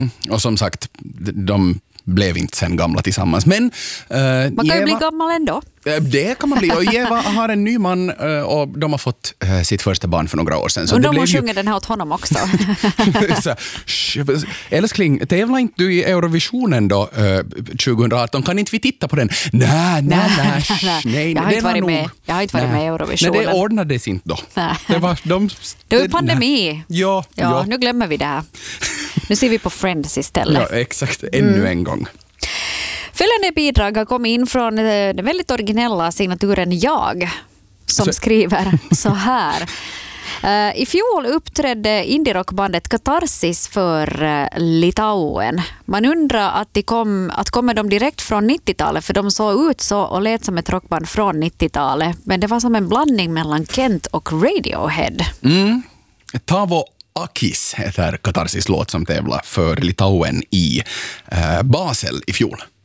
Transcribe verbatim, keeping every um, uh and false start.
Och som sagt, de blev inte sen gamla tillsammans. Men uh, man kan Eva, ju bli gammal ändå. Det kan man bli. Och Eva har en ny man och de har fått uh, sitt första barn för några år sedan. Så undrar om hon ju... sjunger den här åt honom också. Så, älskling, tävlar inte du i Eurovisionen då uh, tjugohundraarton? Kan inte vi titta på den? Nej, nej, nej. nej jag har inte varit med, jag har inte varit med i Eurovisionen. Nej, det ordnades inte då. Det var, de, det var pandemi. Ja, ja, ja, nu glömmer vi det här. Nu ser vi på Friends istället. Ja, exakt. Ännu mm. en gång. Följande bidrag har kommit in från den väldigt originella signaturen Jag, som så... skriver så här. Uh, I fjol uppträdde indie-rockbandet Katarsis för uh, Litauen. Man undrar att, de kom, att kommer de direkt från nittiotalet, för de såg ut så och lät som ett rockband från nittiotalet. Men det var som en blandning mellan Kent och Radiohead. Mm. Tavo Akis heter Katarsis låt som tävlar för Litauen i uh, Basel i fjol.